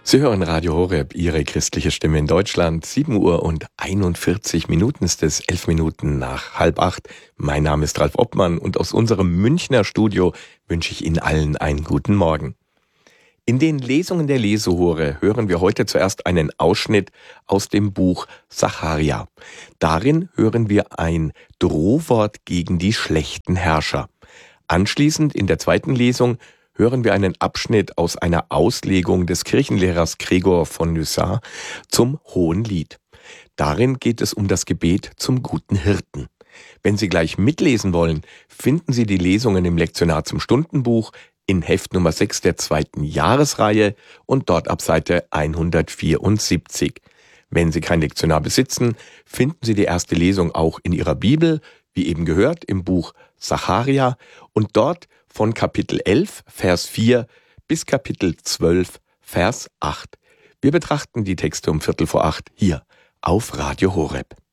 Sie hören Radio Horeb, Ihre christliche Stimme in Deutschland. 7 Uhr und 41 Minuten ist es, 11 Minuten nach 7:30. Mein Name ist Ralf Obmann und aus unserem Münchner Studio wünsche ich Ihnen allen einen guten Morgen. In den Lesungen der Lesehure hören wir heute zuerst einen Ausschnitt aus dem Buch Sacharja. Darin hören wir ein Drohwort gegen die schlechten Herrscher. Anschließend in der zweiten Lesung hören wir einen Abschnitt aus einer Auslegung des Kirchenlehrers Gregor von Nyssa zum Hohenlied. Darin geht es um das Gebet zum guten Hirten. Wenn Sie gleich mitlesen wollen, finden Sie die Lesungen im Lektionar zum Stundenbuch in Heft Nummer 6 der 2. Jahresreihe und dort ab Seite 174. Wenn Sie kein Lektionar besitzen, finden Sie die erste Lesung auch in Ihrer Bibel, wie eben gehört, im Buch Sacharja und dort von Kapitel 11, Vers 4 bis Kapitel 12, Vers 8. Wir betrachten die Texte um 7:45 hier auf Radio Horeb.